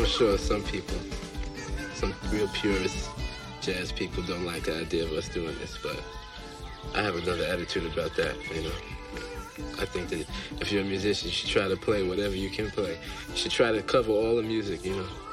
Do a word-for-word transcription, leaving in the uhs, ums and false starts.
I'm sure some people, some real purist jazz people don't like the idea of us doing this, but I have another attitude about that, you know. I think that if you're a musician, you should try to play whatever you can play. You should try to cover all the music, you know.